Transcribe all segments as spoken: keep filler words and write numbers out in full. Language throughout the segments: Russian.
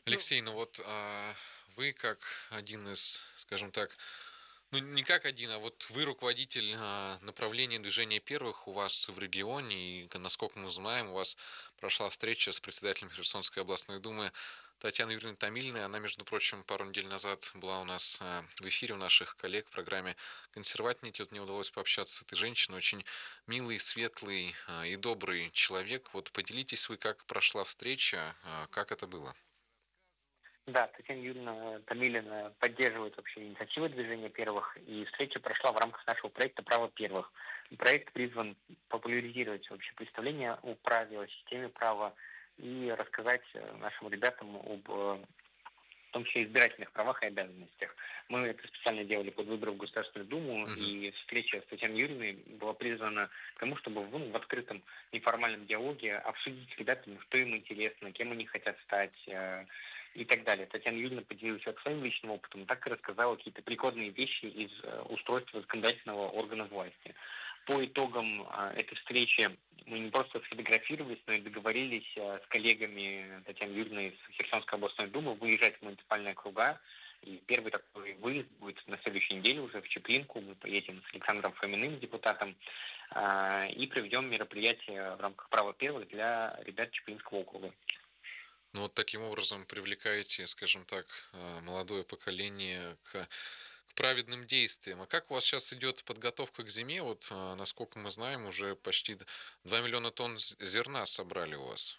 Ну, Алексей, ну вот а, вы как один из, скажем так, ну не как один, а вот вы руководитель а, направления движения первых у вас в регионе, и, насколько мы знаем, у вас прошла встреча с председателем Херсонской областной думы Татьяной Юрьевной Томилиной. Она, между прочим, пару недель назад была у нас а, в эфире у наших коллег в программе «Консерватники». Вот мне удалось пообщаться с этой женщиной. Очень милый, светлый а, и добрый человек. Вот поделитесь вы, как прошла встреча, а, как это было. Да, Татьяна Юрьевна Томилина поддерживает вообще инициативы движения первых, и встреча прошла в рамках нашего проекта «Право первых». Проект призван популяризировать вообще представление о праве, о системе права и рассказать нашим ребятам об, в том числе, избирательных правах и обязанностях. Мы это специально делали под выборы в Государственную Думу, Мгм. и встреча с Татьяной Юрьевной была призвана к тому, чтобы ну, в открытом неформальном диалоге обсудить с ребятами, что им интересно, кем они хотят стать, э, и так далее. Татьяна Юрьевна поделилась как своим личным опытом, так и рассказала какие-то прикладные вещи из э, устройства законодательного органа власти. По итогам э, этой встречи мы не просто сфотографировались, но и договорились э, с коллегами Татьяны Юрьевны из Херсонской областной думы выезжать в муниципальные округа. И первый такой выезд будет на следующей неделе уже в Чаплинку. Мы поедем с Александром Фоминым, депутатом, э, и проведем мероприятие в рамках права первых для ребят Чаплинского округа. Ну вот таким образом привлекаете, скажем так, э, молодое поколение к, к праведным действиям. А как у вас сейчас идет подготовка к зиме? Вот, э, насколько мы знаем, уже почти два миллиона тонн з- зерна собрали у вас.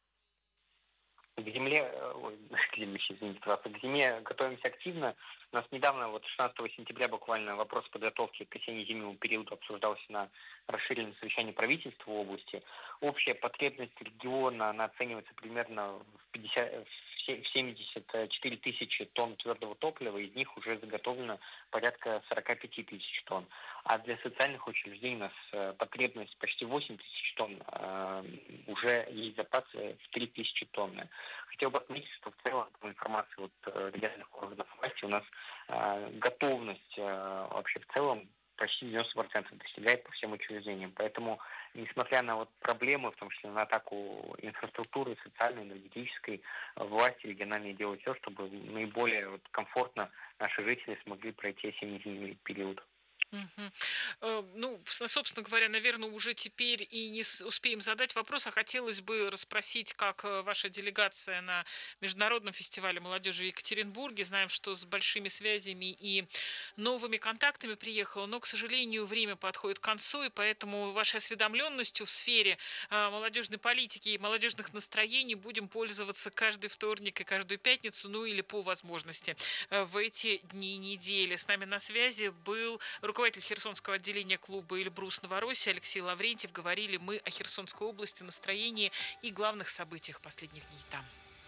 К земле, э, ой, к земле, извините, пожалуйста, к зиме готовимся активно. У нас недавно, вот шестнадцатого сентября буквально, вопрос подготовки к осенне-зимнему периоду обсуждался на расширенном совещании правительства в области. Общая потребность региона, она оценивается примерно в пятьдесят, в се- в семьдесят четыре тысячи тонн твердого топлива, из них уже заготовлено порядка сорок пять тысяч тонн. А для социальных учреждений у нас э, потребность почти восемь тысяч тонн, э, уже есть запасы в три тысячи тонн. Хотел бы отметить, что в целом, по информации от э, региональных органов власти, у нас э, готовность э, вообще в целом почти девяносто процентов достигает по всем учреждениям. Поэтому, несмотря на вот проблемы, в том числе на атаку инфраструктуры, социальной, энергетической, э, власти региональные делают все, чтобы наиболее вот, комфортно наши жители смогли пройти осенне-зимний период. мгм. Э, Ну, с- собственно говоря, наверное, уже теперь и не с- успеем задать вопрос, а хотелось бы расспросить, как э, ваша делегация на Международном фестивале молодежи в Екатеринбурге. Знаем, что с большими связями и новыми контактами приехала, но, к сожалению, время подходит к концу, и поэтому вашей осведомленностью в сфере э, молодежной политики и молодежных настроений будем пользоваться каждый вторник и каждую пятницу, ну или по возможности э, в эти дни недели. С нами на связи был руководитель Херсонского отделения клуба «Эльбрус Новороссия» Алексей Лаврентьев. Говорили мы о Херсонской области, настроении и главных событиях последних дней там.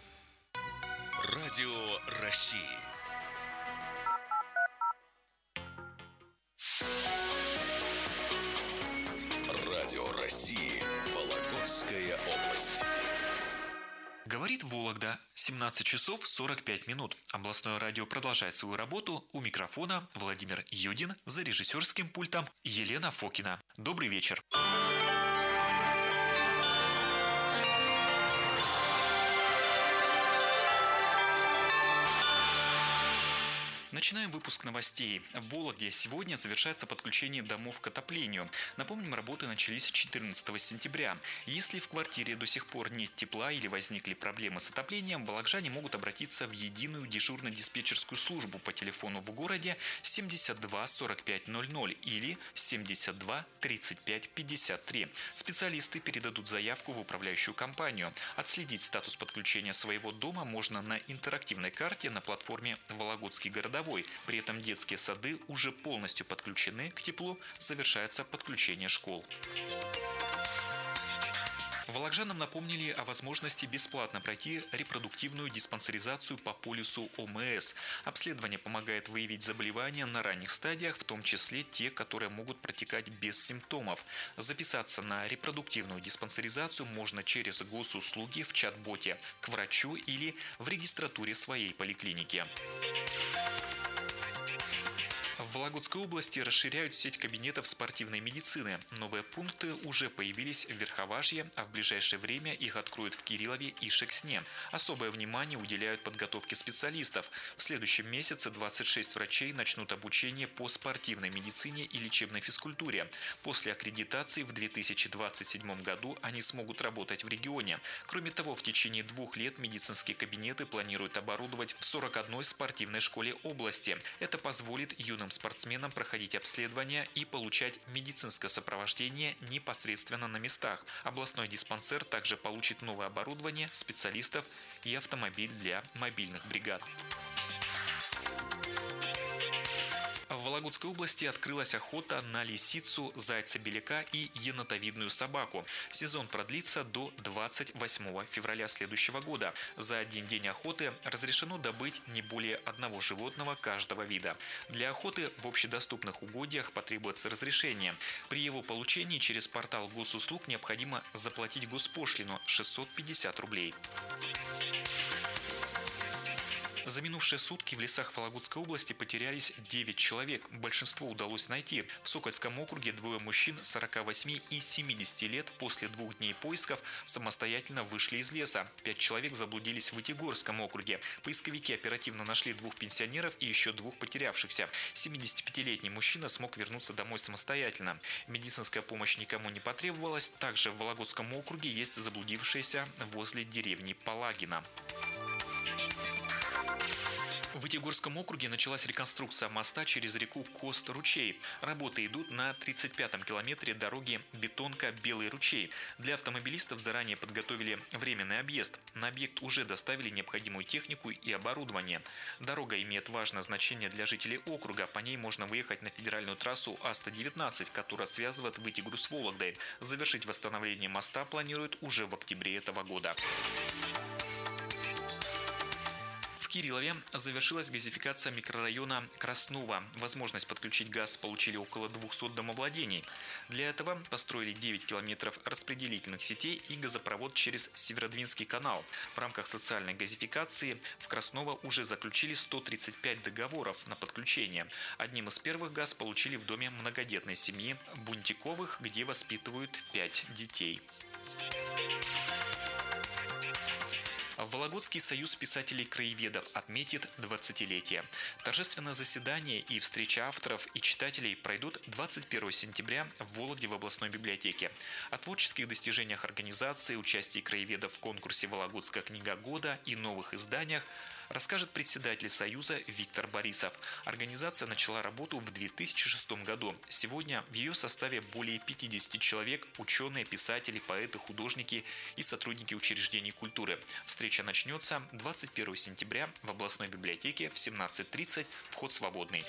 Радио России. Радио России. Вологодская область. Говорит Вологда. семнадцать часов сорок пять минут. Областное радио продолжает свою работу. У микрофона Владимир Юдин, за режиссерским пультом Елена Фокина. Добрый вечер. Начинаем выпуск новостей. В Вологде сегодня завершается подключение домов к отоплению. Напомним, работы начались четырнадцатого сентября. Если в квартире до сих пор нет тепла или возникли проблемы с отоплением, вологжане могут обратиться в единую дежурно-диспетчерскую службу по телефону в городе семьдесят два сорок пять ноль ноль или семьдесят два тридцать пять пятьдесят три. Специалисты передадут заявку в управляющую компанию. Отследить статус подключения своего дома можно на интерактивной карте на платформе «Вологодский городовой». При этом детские сады уже полностью подключены к теплу, завершается подключение школ. Вологжанам напомнили о возможности бесплатно пройти репродуктивную диспансеризацию по полису О М С. Обследование помогает выявить заболевания на ранних стадиях, в том числе те, которые могут протекать без симптомов. Записаться на репродуктивную диспансеризацию можно через госуслуги в чат-боте, к врачу или в регистратуре своей поликлиники. В В Вологодской области расширяют сеть кабинетов спортивной медицины. Новые пункты уже появились в Верховажье, а в ближайшее время их откроют в Кириллове и Шексне. Особое внимание уделяют подготовке специалистов. В следующем месяце двадцать шесть врачей начнут обучение по спортивной медицине и лечебной физкультуре. После аккредитации в две тысячи двадцать седьмом году они смогут работать в регионе. Кроме того, в течение двух лет медицинские кабинеты планируют оборудовать в сорок одной спортивной школе области. Это позволит юным спортсменам проходить обследования и получать медицинское сопровождение непосредственно на местах. Областной диспансер также получит новое оборудование, специалистов и автомобиль для мобильных бригад. В Вологодской области открылась охота на лисицу, зайца-беляка и енотовидную собаку. Сезон продлится до двадцать восьмого февраля следующего года. За один день охоты разрешено добыть не более одного животного каждого вида. Для охоты в общедоступных угодьях потребуется разрешение. При его получении через портал госуслуг необходимо заплатить госпошлину шестьсот пятьдесят рублей. За минувшие сутки в лесах Вологодской области потерялись девять человек. Большинство удалось найти. В Сокольском округе двое мужчин сорока восьми и семидесяти лет после двух дней поисков самостоятельно вышли из леса. Пять человек заблудились в Вытегорском округе. Поисковики оперативно нашли двух пенсионеров и еще двух потерявшихся. семидесятипятилетний мужчина смог вернуться домой самостоятельно. Медицинская помощь никому не потребовалась. Также в Вологодском округе есть заблудившиеся возле деревни Палагина. В Вытегорском округе началась реконструкция моста через реку Кост-Ручей. Работы идут на тридцать пятом километре дороги Бетонка-Белый ручей. Для автомобилистов заранее подготовили временный объезд. На объект уже доставили необходимую технику и оборудование. Дорога имеет важное значение для жителей округа. По ней можно выехать на федеральную трассу А сто девятнадцать, которая связывает Вытегру с Вологдой. Завершить восстановление моста планируют уже в октябре этого года. В Кириллове завершилась газификация микрорайона Краснова. Возможность подключить газ получили около двухсот домовладений. Для этого построили девять километров распределительных сетей и газопровод через Северодвинский канал. В рамках социальной газификации в Красново уже заключили сто тридцать пять договоров на подключение. Одним из первых газ получили в доме многодетной семьи Бунтиковых, где воспитывают пять детей. Вологодский союз писателей-краеведов отметит двадцатилетие. Торжественное заседание и встреча авторов и читателей пройдут двадцать первого сентября в Вологде в областной библиотеке. О творческих достижениях организации, участии краеведов в конкурсе «Вологодская книга года» и новых изданиях расскажет председатель Союза Виктор Борисов. Организация начала работу в две тысячи шестом году. Сегодня в ее составе более пятидесяти человек, ученые, писатели, поэты, художники и сотрудники учреждений культуры. Встреча начнется двадцать первого сентября в областной библиотеке в семнадцать тридцать. Вход свободный.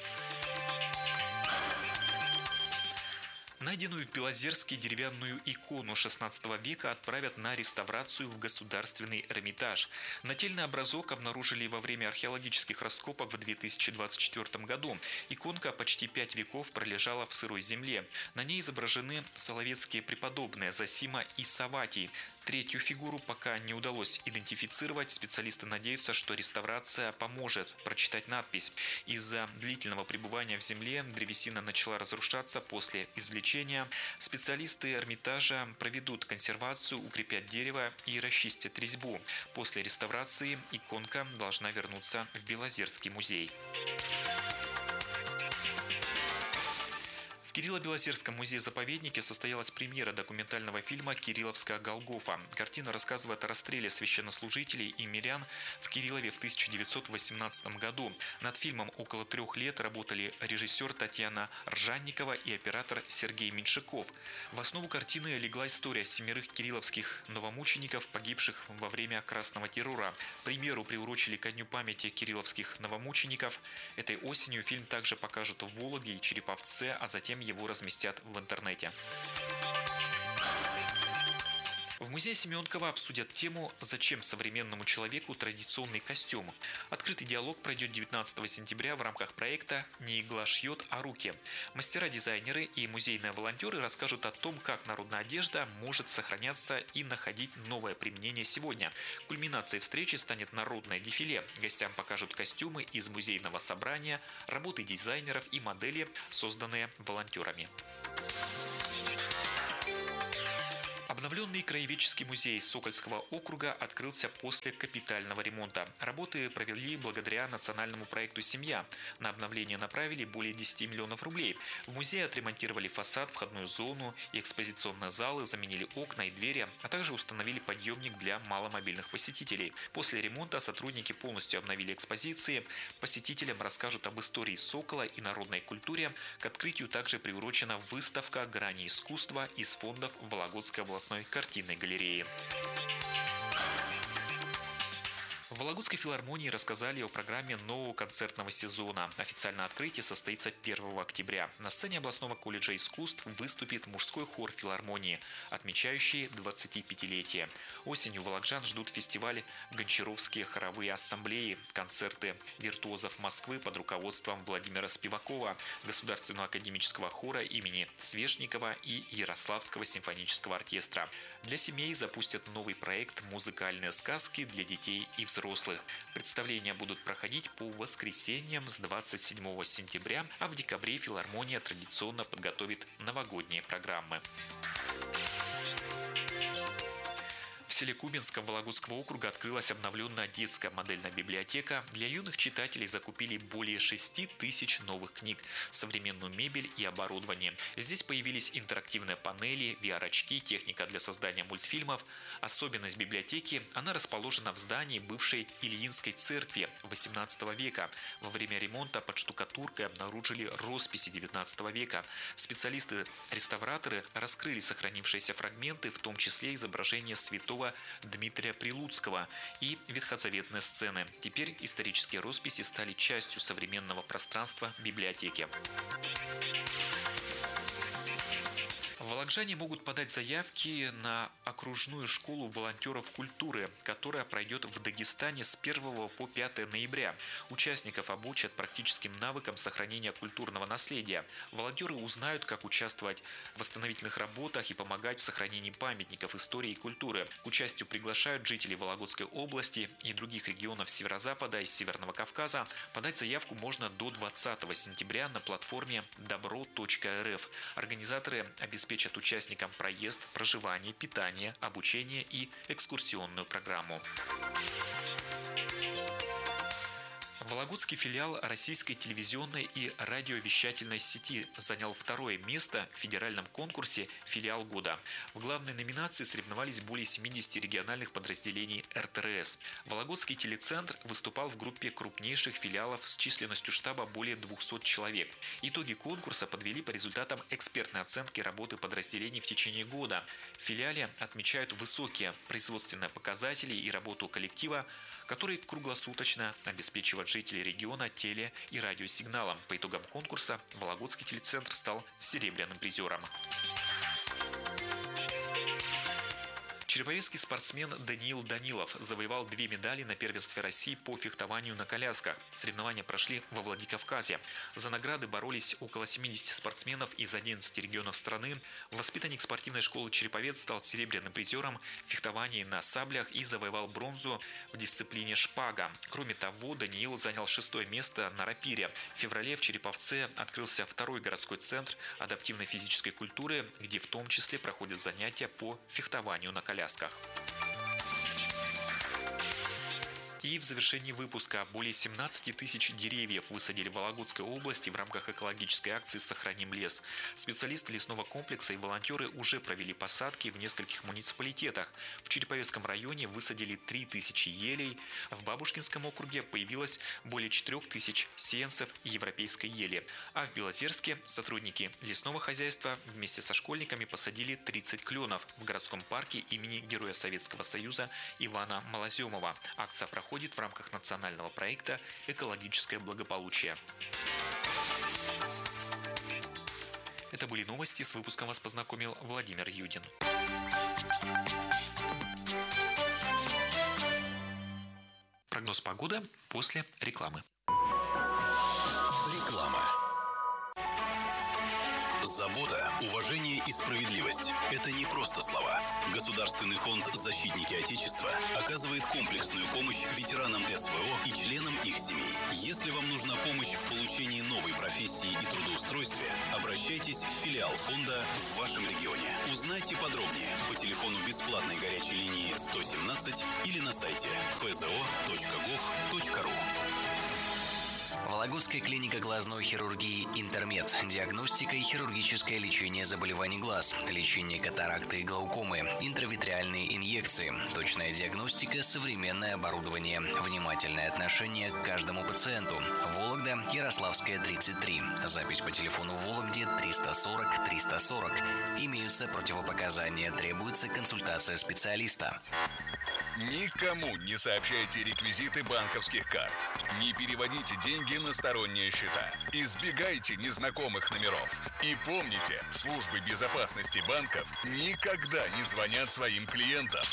Найденную в Белозерске деревянную икону шестнадцатого века отправят на реставрацию в Государственный Эрмитаж. Нательный образок обнаружили во время археологических раскопок в две тысячи двадцать четвёртом году. Иконка почти пять веков пролежала в сырой земле. На ней изображены соловецкие преподобные Зосима и Саватий. Третью фигуру пока не удалось идентифицировать. Специалисты надеются, что реставрация поможет прочитать надпись. Из-за длительного пребывания в земле древесина начала разрушаться после извлечения. Специалисты Эрмитажа проведут консервацию, укрепят дерево и расчистят резьбу. После реставрации иконка должна вернуться в Белозерский музей. В Кирилло-Белозерском музее-заповеднике состоялась премьера документального фильма «Кирилловская Голгофа». Картина рассказывает о расстреле священнослужителей и мирян в Кириллове в тысяча девятьсот восемнадцатом году. Над фильмом около трех лет работали режиссер Татьяна Ржанникова и оператор Сергей Меньшиков. В основу картины легла история семерых кирилловских новомучеников, погибших во время Красного террора. Премьеру приурочили ко дню памяти кирилловских новомучеников. Этой осенью фильм также покажут в Вологде и Череповце, а затем его разместят в интернете. В музее Семенкова обсудят тему «Зачем современному человеку традиционный костюм?». Открытый диалог пройдет девятнадцатого сентября в рамках проекта «Не игла шьет, а руки». Мастера-дизайнеры и музейные волонтеры расскажут о том, как народная одежда может сохраняться и находить новое применение сегодня. Кульминацией встречи станет народное дефиле. Гостям покажут костюмы из музейного собрания, работы дизайнеров и модели, созданные волонтерами. Обновленный краеведческий музей Сокольского округа открылся после капитального ремонта. Работы провели благодаря национальному проекту «Семья». На обновление направили более десяти миллионов рублей. В музее отремонтировали фасад, входную зону и экспозиционные залы, заменили окна и двери, а также установили подъемник для маломобильных посетителей. После ремонта сотрудники полностью обновили экспозиции. Посетителям расскажут об истории Сокола и народной культуре. К открытию также приурочена выставка «Грани искусства» из фондов Вологодской областной картинной галереи. В Вологодской филармонии рассказали о программе нового концертного сезона. Официальное открытие состоится первого октября. На сцене областного колледжа искусств выступит мужской хор филармонии, отмечающий двадцатипятилетие. Осенью вологоджан ждут фестиваль «Гончаровские хоровые ассамблеи», концерты виртуозов Москвы под руководством Владимира Спивакова, Государственного академического хора имени Свешникова и Ярославского симфонического оркестра. Для семей запустят новый проект «Музыкальные сказки для детей и взрослых». Представления будут проходить по воскресеньям с двадцать седьмого сентября, а в декабре филармония традиционно подготовит новогодние программы. В селе Кубинском Вологодского округа открылась обновленная детская модельная библиотека. Для юных читателей закупили более шести тысяч новых книг, современную мебель и оборудование. Здесь появились интерактивные панели, ви ар-очки, техника для создания мультфильмов. Особенность библиотеки – она расположена в здании бывшей Ильинской церкви восемнадцатого века. Во время ремонта под штукатуркой обнаружили росписи девятнадцатого века. Специалисты-реставраторы раскрыли сохранившиеся фрагменты, в том числе изображение святого Дмитрия Прилуцкого и ветхозаветные сцены. Теперь исторические росписи стали частью современного пространства библиотеки. Вологоджане могут подать заявки на окружную школу волонтеров культуры, которая пройдет в Дагестане с первого по пятое ноября. Участников обучат практическим навыкам сохранения культурного наследия. Волонтеры узнают, как участвовать в восстановительных работах и помогать в сохранении памятников истории и культуры. К участию приглашают жителей Вологодской области и других регионов Северо-Запада и Северного Кавказа. Подать заявку можно до двадцатого сентября на платформе добро точка эр эф. Организаторы обеспечат участникам проезд, проживание, питание, обучение и экскурсионную программу. Вологодский филиал российской телевизионной и радиовещательной сети занял второе место в федеральном конкурсе «Филиал года». В главной номинации соревновались более семидесяти региональных подразделений эр тэ эр эс. Вологодский телецентр выступал в группе крупнейших филиалов с численностью штаба более двухсот человек. Итоги конкурса подвели по результатам экспертной оценки работы подразделений в течение года. В филиале отмечают высокие производственные показатели и работу коллектива, который круглосуточно обеспечивает жителей региона теле- и радиосигналом. По итогам конкурса Вологодский телецентр стал серебряным призером. Череповецкий спортсмен Даниил Данилов завоевал две медали на первенстве России по фехтованию на колясках. Соревнования прошли во Владикавказе. За награды боролись около семидесяти спортсменов из одиннадцати регионов страны. Воспитанник спортивной школы Череповец стал серебряным призером в фехтовании на саблях и завоевал бронзу в дисциплине шпага. Кроме того, Даниил занял шестое место на рапире. В феврале в Череповце открылся второй городской центр адаптивной физической культуры, где в том числе проходят занятия по фехтованию на колясках. И в завершении выпуска более семнадцати тысяч деревьев высадили в Вологодской области в рамках экологической акции «Сохраним лес». Специалисты лесного комплекса и волонтеры уже провели посадки в нескольких муниципалитетах. В Череповецком районе высадили три тысячи елей, в Бабушкинском округе появилось более четырёх тысяч сеянцев европейской ели, а в Белозерске сотрудники лесного хозяйства вместе со школьниками посадили тридцать кленов в городском парке имени Героя Советского Союза Ивана Малоземова. Акция проходит в рамках национального проекта «Экологическое благополучие». Это были новости. С выпуском вас познакомил Владимир Юдин. Прогноз погоды после рекламы. Реклама. Забота, уважение и справедливость – это не просто слова. Государственный фонд «Защитники Отечества» оказывает комплексную помощь ветеранам СВО и членам их семей. Если вам нужна помощь в получении новой профессии и трудоустройстве, обращайтесь в филиал фонда в вашем регионе. Узнайте подробнее по телефону бесплатной горячей линии сто семнадцать или на сайте эф зэ о точка гов точка ру. Вологодская клиника глазной хирургии «Интермед». Диагностика и хирургическое лечение заболеваний глаз, лечение катаракты и глаукомы, интравитреальные инъекции, точная диагностика, современное оборудование, внимательное отношение к каждому пациенту. Вологда, Ярославская, тридцать три. Запись по телефону в Вологде триста сорок триста сорок. Имеются противопоказания, требуется консультация специалиста. Никому не сообщайте реквизиты банковских карт. Не переводите деньги на сторонние счета. Избегайте незнакомых номеров. И помните, службы безопасности банков никогда не звонят своим клиентам.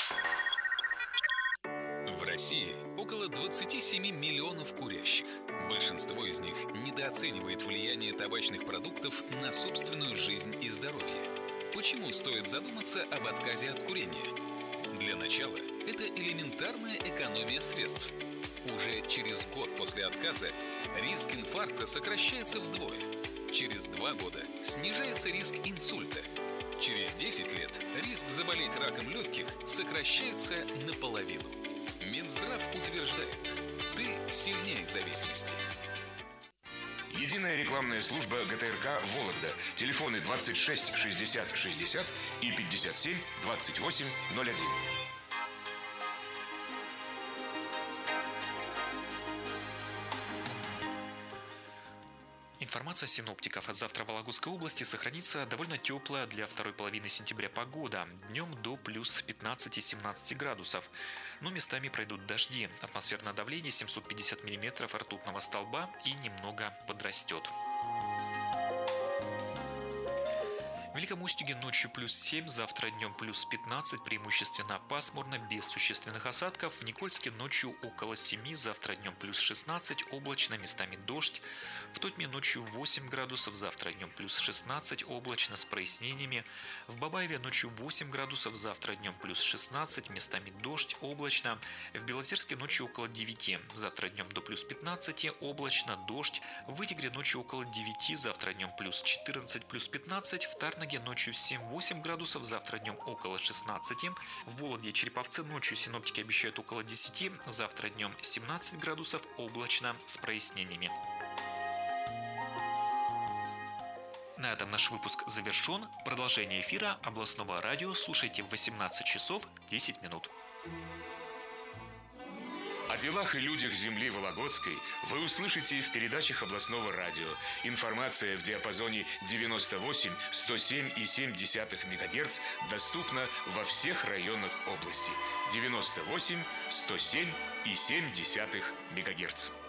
В России около двадцати семи миллионов курящих. Большинство из них недооценивает влияние табачных продуктов на собственную жизнь и здоровье. Почему стоит задуматься об отказе от курения? Для начала, это элементарная экономия средств. Уже через год после отказа риск инфаркта сокращается вдвое. Через два года снижается риск инсульта. Через десять лет риск заболеть раком легких сокращается наполовину. Минздрав утверждает, ты сильнее зависимости. Единая рекламная служба гэ тэ эр ка «Вологда». Телефоны двадцать шесть шестьдесят шестьдесят и пятьдесят семь двадцать восемь ноль один. Информация синоптиков. Завтра в Вологодской области сохранится довольно теплая для второй половины сентября погода. Днем до плюс пятнадцати-семнадцати градусов. Но местами пройдут дожди. Атмосферное давление семьсот пятьдесят миллиметров ртутного столба и немного подрастет. В Великом Устюге ночью плюс семь, завтра днем плюс пятнадцать, преимущественно пасмурно, без существенных осадков. В Никольске ночью около семи, завтра днем плюс шестнадцать, облачно, местами дождь. В Тотьме ночью восемь градусов, завтра днем плюс шестнадцать, облачно, с прояснениями. В Бабаеве ночью восемь градусов, завтра днем плюс шестнадцать, местами дождь, облачно. В Белозерске ночью около девяти, завтра днем до плюс пятнадцати, облачно, дождь. В Вытегре ночью около девяти, завтра днем плюс четырнадцать, плюс пятнадцать. В Тарнаге ночью семь-восемь градусов, завтра днем около шестнадцати. В Вологде и Череповце ночью синоптики обещают около десяти, завтра днем семнадцать градусов, облачно, с прояснениями. На этом наш выпуск завершен. Продолжение эфира областного радио слушайте в восемнадцать часов десять минут. О делах и людях земли Вологодской вы услышите в передачах областного радио. Информация в диапазоне девяносто восемь сто семь и семь десятых мегагерц доступна во всех районах области. девяносто восемь сто семь и семь десятых мегагерц.